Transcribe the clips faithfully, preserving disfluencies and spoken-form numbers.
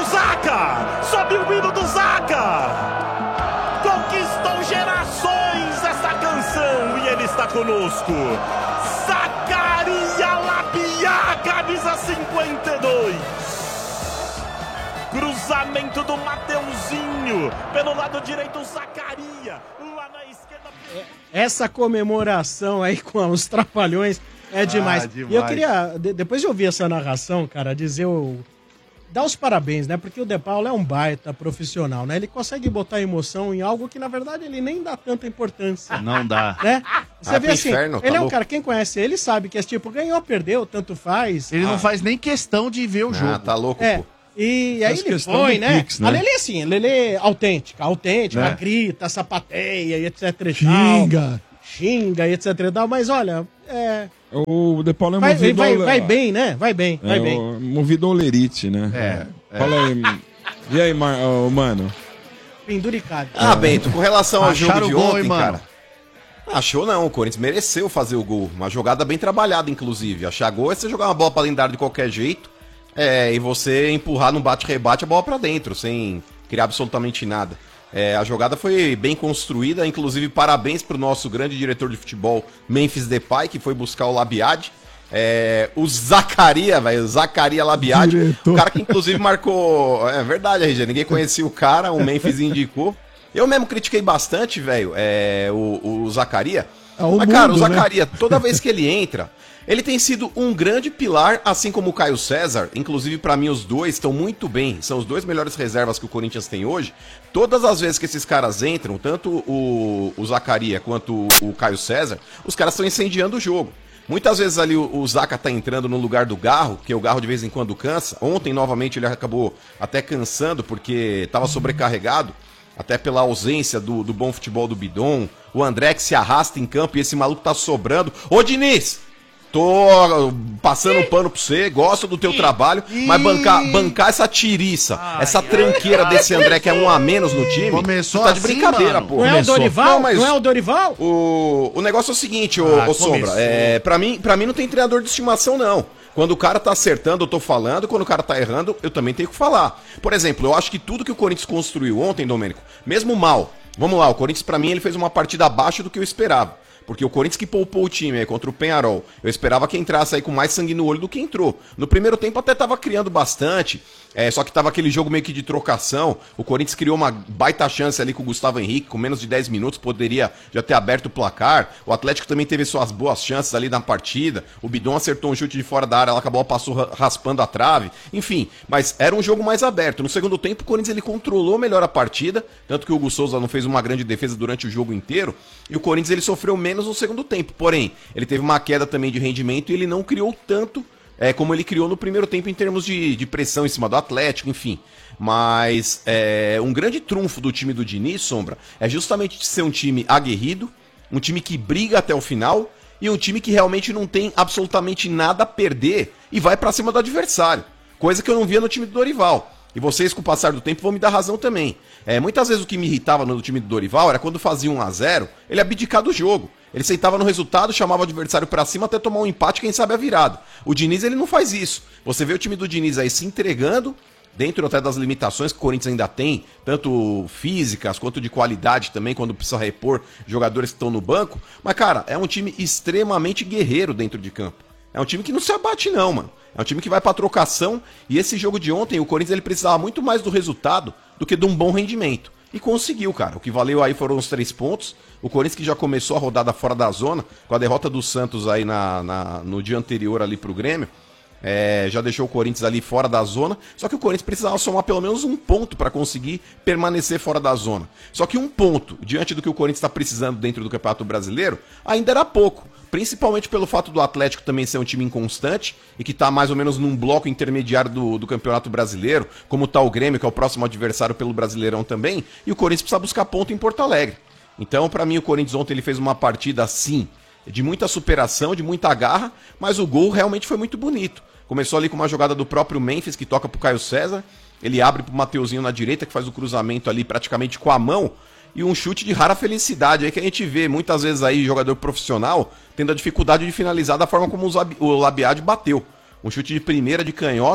Zaca! Sobe o hino do Zaca! Conquistou gerações essa canção e ele está conosco. Zacarias Labiá, camisa cinquenta e dois. Cruzamento do Mateuzinho, pelo lado direito, Zacarias, lá na esquerda. Essa comemoração aí com os Trapalhões é demais. Ah, demais. E eu queria, de- depois de ouvir essa narração, cara, dizer o... dar os parabéns, né? Porque o De Paula é um baita profissional, né? Ele consegue botar emoção em algo que, na verdade, ele nem dá tanta importância. Não dá. Né? Você Ah, vê pro assim, inferno, tá ele é um louco. cara, quem conhece ele sabe que é tipo, ganhou, perdeu, tanto faz. Ele Ah, não faz nem questão de ver o Ah, jogo. tá louco, É. pô. E aí Faz ele questão foi, do né? Pix, né? A Lelê, assim, a Lelê autêntica, autêntica, Né? grita, sapateia e etc e tal. Xinga. Xinga e etc e tal, mas olha, é... O De Paula é Vai, movido vai, ao- vai bem, né? Vai bem, vai é, bem. o- movido ao lerite, né? É, Fala aí. E aí, Mar... ô, mano? Penduricado. Ah, Bento, com relação ao Acharam jogo de o gol, ontem, hein, mano? cara. Achou não, o Corinthians mereceu fazer o gol. Uma jogada bem trabalhada, inclusive. Achar gol é você jogar uma bola pra dentro da área de qualquer jeito é, e você empurrar no bate-rebate a bola pra dentro, sem criar absolutamente nada. É, a jogada foi bem construída, inclusive parabéns pro nosso grande diretor de futebol, Memphis Depay, que foi buscar o Labiad. É, o Zacarias, velho, o Zacarias Labiad, Diretor. o cara que inclusive marcou, é verdade, R G, ninguém conhecia o cara, o Memphis indicou. Eu mesmo critiquei bastante, velho, é, o, o Zacarias. É o Mas, cara, o mundo, né? Zacarias, toda vez que ele entra, ele tem sido um grande pilar, assim como o Caio César. Inclusive, pra mim, os dois estão muito bem. São os dois melhores reservas que o Corinthians tem hoje. Todas as vezes que esses caras entram, tanto o, o Zacarias quanto o, o Caio César, os caras estão incendiando o jogo. Muitas vezes ali o, o Zaca tá entrando no lugar do Garro, que o Garro de vez em quando cansa. Ontem, novamente, ele acabou até cansando, porque tava sobrecarregado. Até pela ausência do, do bom futebol do Bidon. O André que se arrasta em campo e esse maluco tá sobrando. Ô, Diniz! Tô passando um pano pra você, gosto do teu trabalho, mas bancar, bancar essa tiriça, essa tranqueira desse André que é um a menos no time, Começou tu tá de assim, brincadeira, mano. pô. Não é o Começou. Dorival? Não, mas Não é o Dorival? o, o negócio é o seguinte, ô, Ah, ô Sombra, começou. é, pra, mim, pra mim não tem treinador de estimação, não. Quando o cara tá acertando, eu tô falando, quando o cara tá errando, eu também tenho que falar. Por exemplo, eu acho que tudo que o Corinthians construiu ontem, Domênico, mesmo mal, vamos lá, o Corinthians pra mim ele fez uma partida abaixo do que eu esperava. Porque o Corinthians que poupou o time aí contra o Peñarol, eu esperava que entrasse aí com mais sangue no olho do que entrou. No primeiro tempo até tava criando bastante, é, só que tava aquele jogo meio que de trocação. O Corinthians criou uma baita chance ali com o Gustavo Henrique, com menos de dez minutos poderia já ter aberto o placar. O Atlético também teve suas boas chances ali na partida. O Bidon acertou um chute de fora da área, ela acabou passou ra- raspando a trave. Enfim, mas era um jogo mais aberto. No segundo tempo o Corinthians ele controlou melhor a partida, tanto que o Hugo Souza não fez uma grande defesa durante o jogo inteiro. E o Corinthians ele sofreu menos no segundo tempo. Porém, ele teve uma queda também de rendimento e ele não criou tanto é, como ele criou no primeiro tempo em termos de, de pressão em cima do Atlético, enfim. Mas é, um grande trunfo do time do Diniz, Sombra, é justamente de ser um time aguerrido, um time que briga até o final e um time que realmente não tem absolutamente nada a perder e vai pra cima do adversário. Coisa que eu não via no time do Dorival. E vocês, com o passar do tempo, vão me dar razão também. É, muitas vezes o que me irritava no time do Dorival era quando fazia um a zero, ele abdicava do jogo. Ele sentava no resultado, chamava o adversário pra cima até tomar um empate, quem sabe a virada. O Diniz, ele não faz isso. Você vê o time do Diniz aí se entregando, dentro até das limitações que o Corinthians ainda tem, tanto físicas quanto de qualidade também, quando precisa repor jogadores que estão no banco. Mas, cara, é um time extremamente guerreiro dentro de campo. É um time que não se abate não, mano. É um time que vai pra trocação. E esse jogo de ontem, o Corinthians ele precisava muito mais do resultado do que de um bom rendimento. E conseguiu, cara. O que valeu aí foram os três pontos. O Corinthians que já começou a rodada fora da zona, com a derrota do Santos aí na, na, no dia anterior ali pro Grêmio. É, já deixou o Corinthians ali fora da zona. Só que o Corinthians precisava somar pelo menos um ponto para conseguir permanecer fora da zona. Só que um ponto, diante do que o Corinthians está precisando dentro do Campeonato Brasileiro, ainda era pouco. Principalmente pelo fato do Atlético também ser um time inconstante e que está mais ou menos num bloco intermediário do, do Campeonato Brasileiro, como está o Grêmio, que é o próximo adversário pelo Brasileirão também. E o Corinthians precisa buscar ponto em Porto Alegre. Então, para mim, o Corinthians ontem ele fez uma partida assim, de muita superação, de muita garra, mas o gol realmente foi muito bonito. Começou ali com uma jogada do próprio Memphis, que toca pro Caio César. Ele abre pro Mateuzinho na direita, que faz o cruzamento ali praticamente com a mão. E um chute de rara felicidade aí que a gente vê muitas vezes aí jogador profissional tendo a dificuldade de finalizar da forma como o Labiad bateu. Um chute de primeira de canhota.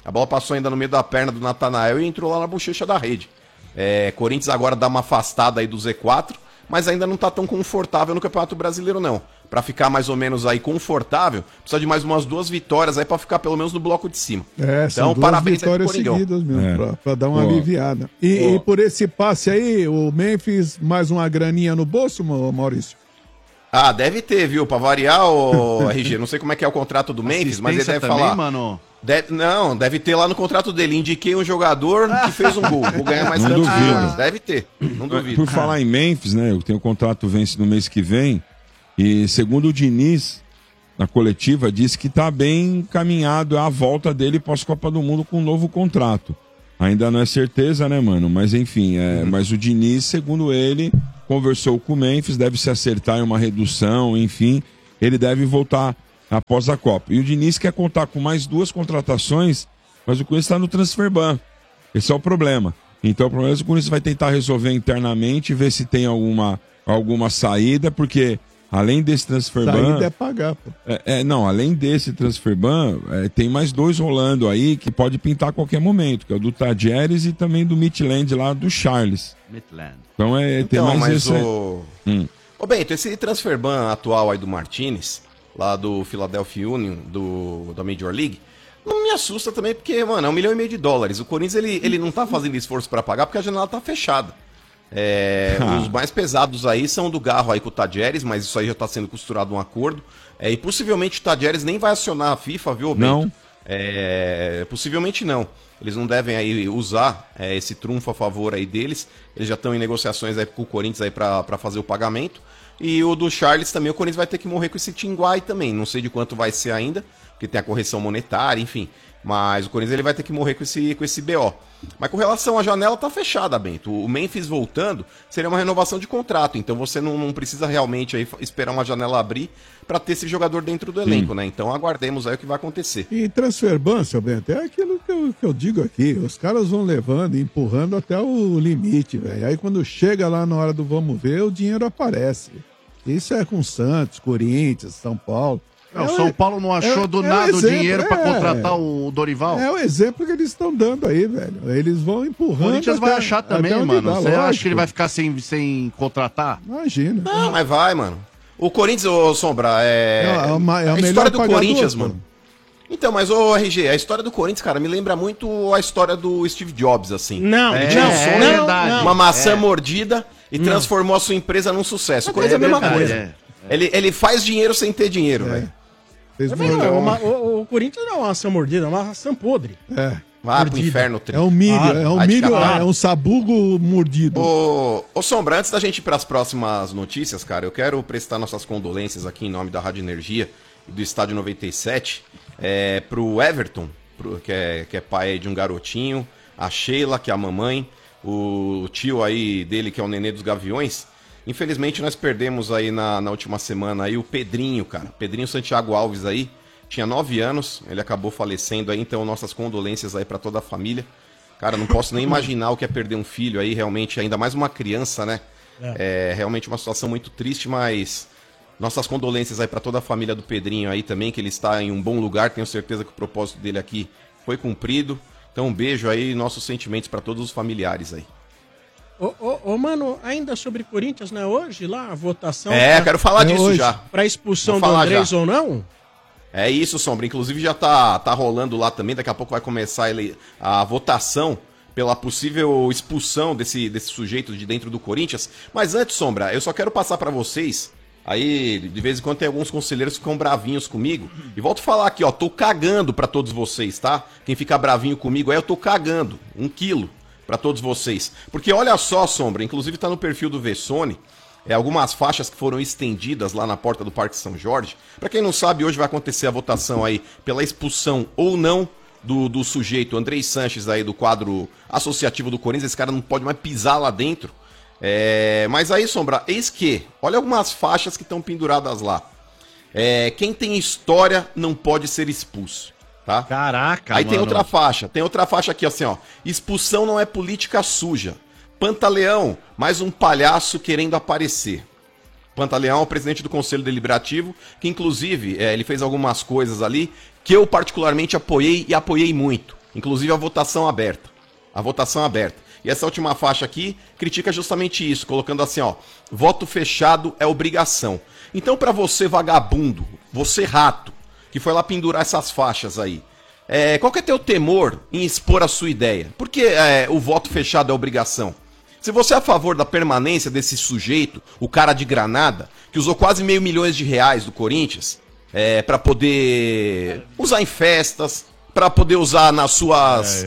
A bola passou ainda no meio da perna do Natanael e entrou lá na bochecha da rede. É, Corinthians agora dá uma afastada aí do Z quatro, mas ainda não tá tão confortável no Campeonato Brasileiro, não. Pra ficar mais ou menos aí confortável, precisa de mais umas duas vitórias aí pra ficar pelo menos no bloco de cima. É, são então, duas parabéns vitórias aí pro Coringão. seguidas mesmo, É. pra, pra dar uma Pô. aliviada. E, Pô. e por esse passe aí, o Memphis, mais uma graninha no bolso, Mau- Maurício? Ah, deve ter, viu? Pra variar, o R G. Não sei como é que é o contrato do Memphis, mas ele Assistência deve também, falar. mano. Deve- não, deve ter lá no contrato dele. Indiquei um jogador que fez um gol. Vou ganhar mais Não tantos duvido. milhões. Deve ter. Não duvido. Por falar em Memphis, né? Eu tenho um contrato vence no mês que vem. E segundo o Diniz, na coletiva, disse que tá bem encaminhado a volta dele pós-Copa do Mundo com um novo contrato. Ainda não é certeza, né, mano? Mas enfim, é, mas o Diniz, segundo ele, conversou com o Memphis, deve se acertar em uma redução, enfim, ele deve voltar após a Copa. E o Diniz quer contar com mais duas contratações, mas o Corinthians está no transfer ban. Esse é o problema. Então, o problema é que o Corinthians vai tentar resolver internamente, ver se tem alguma, alguma saída, porque além desse transfer ban... Saída é pagar, pô. É, é, não, além desse transfer ban, é, tem mais dois rolando aí que pode pintar a qualquer momento, que é o do Tadieres e também do Midland lá do Charles. Midland. Então é, tem Então, mais mas esse... o... Hum. Ô, Bento, esse transfer ban atual aí do Martinez, lá do Philadelphia Union, do, da Major League, não me assusta também, porque, mano, é um milhão e meio de dólares. O Corinthians, ele, ele não tá fazendo esforço pra pagar porque a janela tá fechada. É, Ah. Os mais pesados aí são do Garro aí com o Tadieres, mas isso aí já tá sendo costurado um acordo. É, e possivelmente o Tadieres nem vai acionar a FIFA, viu, Bento? Não. É, possivelmente não. Eles não devem aí usar é, esse trunfo a favor aí deles. Eles já estão em negociações aí com o Corinthians aí pra, pra fazer o pagamento. E o do Charles também, o Corinthians vai ter que morrer com esse Tinguai também. Não sei de quanto vai ser ainda, porque tem a correção monetária, enfim. Mas o Corinthians ele vai ter que morrer com esse, com esse B O. Mas com relação à janela, tá fechada, Bento. O Memphis voltando seria uma renovação de contrato. Então você não, não precisa realmente aí esperar uma janela abrir para ter esse jogador dentro do elenco, né? Então aguardemos aí o que vai acontecer. E transfer ban, seu Bento, é aquilo que eu, que eu digo aqui. Os caras vão levando, empurrando até o limite, velho. Aí quando chega lá na hora do vamos ver, o dinheiro aparece. Isso é com Santos, Corinthians, São Paulo. Não, É São o- Paulo não achou é- do é o nada o exemplo, dinheiro pra é. contratar o Dorival. É o exemplo que eles estão dando aí, velho. Eles vão O empurrando. Corinthians vai até- achar até também, onde mano. dá, Você acha lógico. que ele vai ficar sem, sem contratar? Imagina. Não, mas vai, mano. O Corinthians, ô Sombra, é. É, é uma- é o a melhor história do pagador, Corinthians, pô. mano. Então, mas ô R G, a história do Corinthians, cara, me lembra muito a história do Steve Jobs, assim. Não, É, não, é não, verdade. não. Uma maçã mordida e transformou a sua empresa num sucesso. O Corinthians é a mesma verdade, coisa. é. Ele, ele faz dinheiro sem ter dinheiro, velho. Fez É uma- verdade, uma- o, o Corinthians não é uma maçã mordida, é uma maçã podre. É. Vai pro Mordida. inferno, tri. É um milho, Ah, é um vai te milho, catar. é um sabugo mordido. Ô, ô Sombra, antes da gente ir para as próximas notícias, cara, eu quero prestar nossas condolências aqui em nome da Rádio Energia e do Estádio noventa e sete é, pro Everton, pro- que, é, que é pai de um garotinho, a Sheila, que é a mamãe, o tio aí dele, que é o Nenê dos Gaviões. Infelizmente nós perdemos aí na, na última semana aí o Pedrinho, cara. Pedrinho Santiago Alves aí, tinha nove anos, ele acabou falecendo aí, então nossas condolências aí para toda a família. Cara, não posso nem imaginar o que é perder um filho aí, realmente, ainda mais uma criança, né? É, realmente uma situação muito triste, mas nossas condolências aí para toda a família do Pedrinho aí também, que ele está em um bom lugar, tenho certeza que o propósito dele aqui foi cumprido. Então um beijo aí, nossos sentimentos para todos os familiares aí. Ô, ô, ô, mano, ainda sobre Corinthians, né? Hoje lá, a votação É, pra, quero falar é disso hoje. já. pra expulsão Vou do falar Andrés já. ou não? É isso, Sombra. Inclusive já tá, tá rolando lá também. Daqui a pouco vai começar ele, a votação pela possível expulsão desse, desse sujeito de dentro do Corinthians. Mas antes, Sombra, eu só quero passar pra vocês. Aí, de vez em quando tem alguns conselheiros que ficam bravinhos comigo. E volto a falar aqui, ó, tô cagando pra todos vocês, tá? Quem fica bravinho comigo aí, eu tô cagando. Um quilo pra todos vocês. Porque olha só, Sombra, inclusive tá no perfil do Vessone. É, algumas faixas que foram estendidas lá na porta do Parque São Jorge. Pra quem não sabe, hoje vai acontecer a votação aí pela expulsão ou não do, do sujeito Andrei Sanches aí do quadro associativo do Corinthians. Esse cara não pode mais pisar lá dentro. É, mas aí, Sombra, eis que, olha algumas faixas que estão penduradas lá. É, quem tem história não pode ser expulso, tá? Caraca, Aí tem mano. outra faixa, tem outra faixa aqui, assim, ó. Expulsão não é política suja. Pantaleão, mais um palhaço querendo aparecer. Pantaleão é o presidente do Conselho Deliberativo, que inclusive é, ele fez algumas coisas ali que eu particularmente apoiei e apoiei muito. Inclusive a votação aberta. A votação aberta. E essa última faixa aqui critica justamente isso, colocando assim, ó, voto fechado é obrigação. Então, pra você vagabundo, você rato, que foi lá pendurar essas faixas aí, é, qual que é teu temor em expor a sua ideia? Por que é, o voto fechado é obrigação? Se você é a favor da permanência desse sujeito, o cara de Granada, que usou quase meio milhões de reais do Corinthians, é, pra poder usar em festas, pra poder usar nas suas...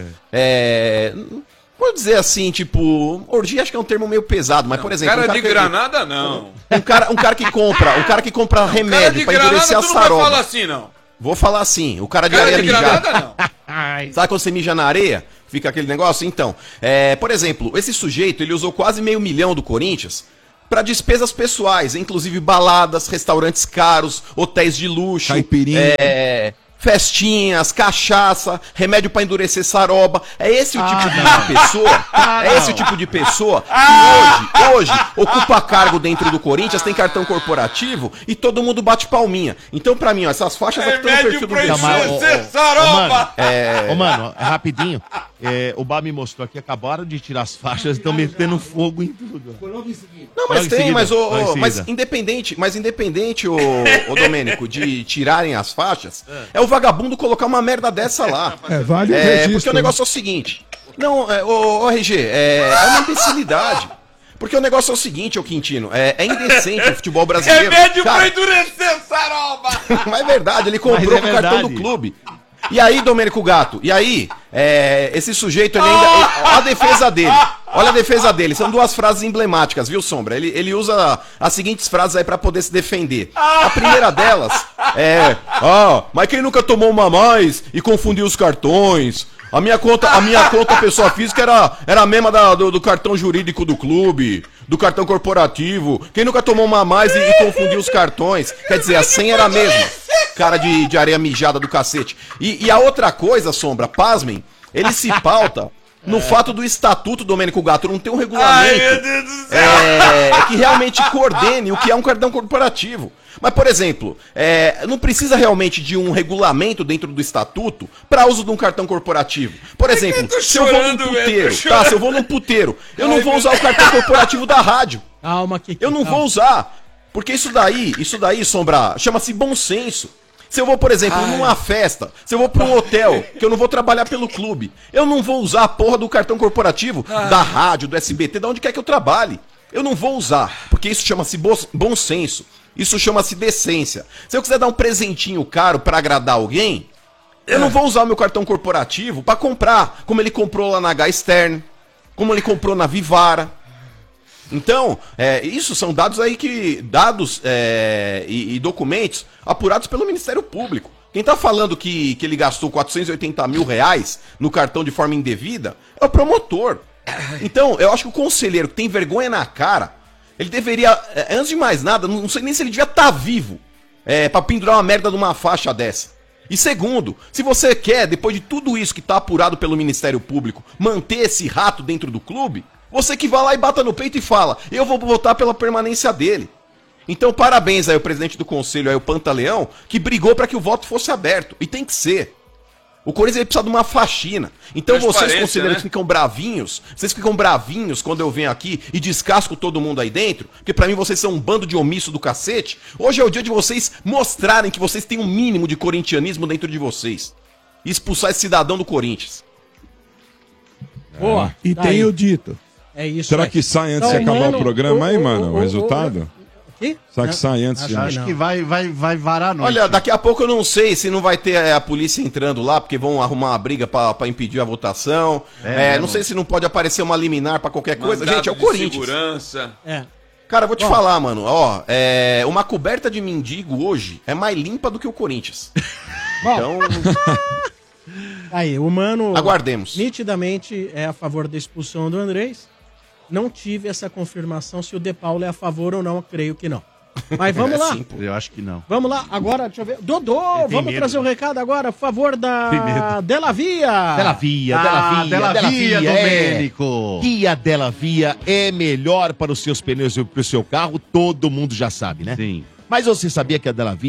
É, vou dizer assim, tipo, orgia acho que é um termo meio pesado, mas, não, por exemplo... Cara, um cara de que, Granada, não. Um cara, um cara que compra, um cara que compra Não, remédio pra endurecer a tu não vai saroba. falar assim, não. Vou falar assim, o cara de Cara areia de mijada. Granada, não. Sabe quando você mija na areia? Fica aquele negócio? Então, é, por exemplo, esse sujeito, ele usou quase meio milhão do Corinthians pra despesas pessoais, inclusive baladas, restaurantes caros, hotéis de luxo, Caipirinha. é, festinhas, cachaça, remédio pra endurecer saroba. É esse o Ah, tipo não. de pessoa, Ah, é esse não. o tipo de pessoa que hoje, hoje ocupa cargo dentro do Corinthians, tem cartão corporativo e todo mundo bate palminha. Então, pra mim, ó, essas faixas aqui estão no perfil do pra Deus. endurecer Ô, saroba. mano, É, ô, mano, é rapidinho. É, o Bar me mostrou aqui, acabaram de tirar as faixas e estão metendo fogo em tudo. Não, mas Logo em tem, seguida, mas, ô, logo em ô, mas seguida. independente, mas independente, ô, ô Domênico, de tirarem as faixas, é o vagabundo colocar uma merda dessa lá. É, vale o É, registro. porque o negócio é o seguinte. Não, é, ô, ô R G, é, é uma imbecilidade. Porque o negócio é o seguinte, ô Quintino, é, é indecente o futebol brasileiro. Remédio pra Cara, endurecer saroba. mas é verdade, ele comprou Mas é com o cartão verdade. do clube. E aí, Domênico Gato, e aí, é, esse sujeito, ele ainda. ele- olha a defesa dele. Olha a defesa dele. São duas frases emblemáticas, viu, Sombra? Ele, ele usa as seguintes frases aí pra poder se defender. A primeira delas é. Ah, mas quem nunca tomou uma a mais e confundiu os cartões? A minha conta, a minha conta pessoa física era, era a mesma da- do, do cartão jurídico do clube, do cartão corporativo. Quem nunca tomou uma a mais e, e confundiu os cartões? Quer dizer, a senha era a mesma. Cara de, de areia mijada do cacete. E, e a outra coisa, Sombra, pasmem, ele se pauta no fato do estatuto, Domênico Gato, não ter um regulamento Ai, meu Deus do céu. é, que realmente coordene o que é um cartão corporativo. Mas, por exemplo, é, não precisa realmente de um regulamento dentro do estatuto para uso de um cartão corporativo. Por exemplo, eu tô se eu vou num chorando, velho, tô puteiro, tá? chorando. Se eu vou num puteiro, eu Ai, não vou meu usar o cartão corporativo da rádio. Calma, Kiki. Eu não calma. vou usar. Porque isso daí, isso daí, Sombra, chama-se bom senso. Se eu vou, por exemplo, numa festa, se eu vou pra um hotel, que eu não vou trabalhar pelo clube, eu não vou usar a porra do cartão corporativo da rádio, do S B T, de onde quer que eu trabalhe. Eu não vou usar, porque isso chama-se bo- bom senso. Isso chama-se decência. Se eu quiser dar um presentinho caro pra agradar alguém, eu não vou usar o meu cartão corporativo pra comprar, como ele comprou lá na H Stern, como ele comprou na Vivara. Então, é, isso são dados aí que. Dados é, e, e documentos apurados pelo Ministério Público. Quem tá falando que, que ele gastou quatrocentos e oitenta mil reais no cartão de forma indevida é o promotor. Então, eu acho que o conselheiro que tem vergonha na cara, ele deveria, é, antes de mais nada, não sei nem se ele devia estar vivo é, pra pendurar uma merda de uma faixa dessa. E segundo, se você quer, depois de tudo isso que tá apurado pelo Ministério Público, manter esse rato dentro do clube, você que vai lá e bata no peito e fala, eu vou votar pela permanência dele. Então parabéns aí ao presidente do conselho, aí o Pantaleão, que brigou para que o voto fosse aberto. E tem que ser. O Corinthians ele precisa de uma faxina. Então vocês, Transparência, conselheiros, né? ficam bravinhos. Vocês ficam bravinhos quando eu venho aqui e descasco todo mundo aí dentro. Porque pra mim vocês são um bando de omisso do cacete. Hoje é o dia de vocês mostrarem que vocês têm um mínimo de corintianismo dentro de vocês. E expulsar esse cidadão do Corinthians. Boa. E tá tem aí. o dito. É isso. Será aí. que sai antes Então, de acabar mano, o programa aí, o- mano? o- O o- resultado? Aqui? Será que Não, sai antes acho de- que Acho não. que vai, vai, vai varar a noite. Olha, daqui a pouco eu não sei se não vai ter é, a polícia entrando lá, porque vão arrumar uma briga pra, pra impedir a votação. É É, mesmo. não sei se não pode aparecer uma liminar pra qualquer coisa. Mandado Gente, é o de Corinthians. Segurança. É. Cara, eu vou te Bom. falar, mano. Ó, é, uma coberta de mendigo hoje é mais limpa do que o Corinthians. Bom, Então, aí, o Mano aguardemos. nitidamente é a favor da expulsão do Andrés. Não tive essa confirmação se o De Paulo é a favor ou não, eu creio que não. Mas vamos É lá. sim, pô. Eu acho que não. Vamos lá, agora, deixa eu ver. Dodô, tem vamos medo. trazer o recado agora, a favor da Tem medo. Della Via. Della Via, Ah, Della Via, Della Della Via, Via, Domênico. Domênico. Guia Della Via é melhor para os seus pneus e para o seu carro, todo mundo já sabe, né? Sim. Mas você sabia que a Della Via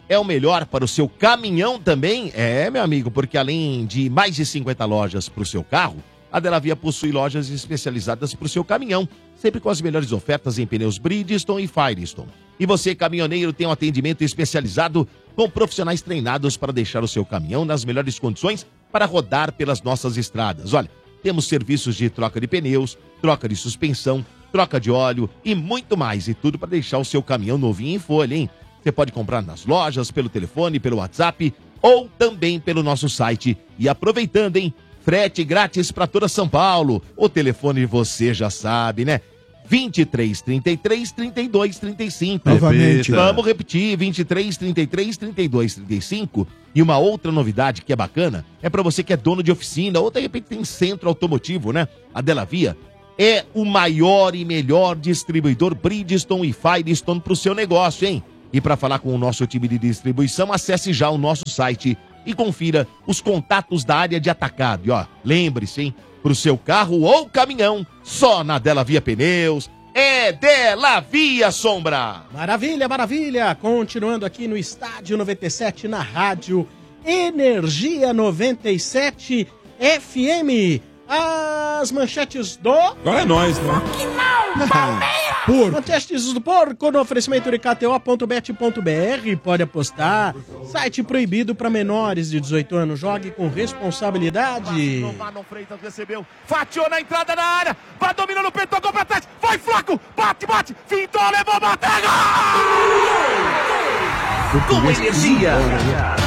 é o melhor para o seu caminhão também? É, meu amigo, porque além de mais de cinquenta lojas para o seu carro, a Delavia possui lojas especializadas para o seu caminhão, sempre com as melhores ofertas em pneus Bridgestone e Firestone. E você, caminhoneiro, tem um atendimento especializado com profissionais treinados para deixar o seu caminhão nas melhores condições para rodar pelas nossas estradas. Olha, temos serviços de troca de pneus, troca de suspensão, troca de óleo e muito mais. E tudo para deixar o seu caminhão novinho em folha, hein? Você pode comprar nas lojas, pelo telefone, pelo WhatsApp ou também pelo nosso site. E aproveitando, hein? Frete grátis para toda São Paulo. O telefone você já sabe, né? vinte e três, trinta e três, trinta e dois, trinta e cinco. Novamente. Vamos repetir, vinte e três, trinta e três, trinta e dois, trinta e cinco. E uma outra novidade que é bacana, é para você que é dono de oficina ou de repente tem centro automotivo, né? A Delavia é o maior e melhor distribuidor Bridgestone e Firestone para o seu negócio, hein? E para falar com o nosso time de distribuição, acesse já o nosso site e confira os contatos da área de atacado. E ó, lembre-se, hein? Para o seu carro ou caminhão, só na Delavia Pneus. É Delavia, Sombra! Maravilha, maravilha! Continuando aqui no Estádio noventa e sete, na rádio Energia noventa e sete F M. As manchetes do... Agora é nóis, né? Porco. Manchetes do porco no oferecimento de K T O ponto bet ponto B R. Pode apostar. Site proibido para menores de dezoito anos. Jogue com responsabilidade. Marlon Freitas recebeu, fatiou na entrada da área, vai dominando o peito, tocou pra trás, vai Flaco, bate, bate, fintou, levou, bateu, gol! Com energia.